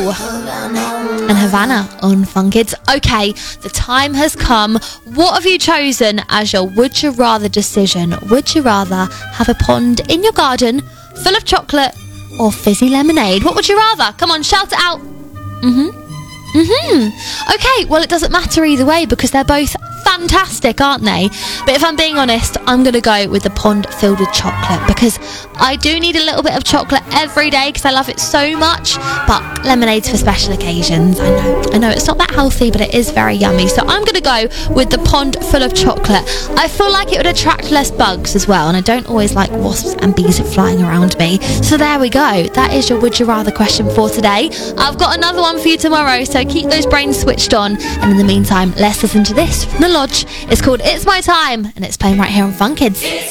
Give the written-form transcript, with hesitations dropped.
Adele and Havana on Fun Kids. Okay, the time has come. What have you chosen as your would you rather decision? Would you rather have a pond in your garden full of chocolate or fizzy lemonade? What would you rather? Come on, shout it out. Okay, well, it doesn't matter either way because they're both fantastic, aren't they? But if I'm being honest, I'm going to go with the pond filled with chocolate because I do need a little bit of chocolate every day because I love it so much. But lemonade's for special occasions. I know it's not that healthy, but it is very yummy. So I'm going to go with the pond full of chocolate. I feel like it would attract less bugs as well, and I don't always like wasps and bees flying around me. So there we go. That is your would you rather question for today. I've got another one for you tomorrow, so keep those brains switched on. And in the meantime, let's listen to this from The Lodge. It's called It's My Time, and it's playing right here on Fun Kids.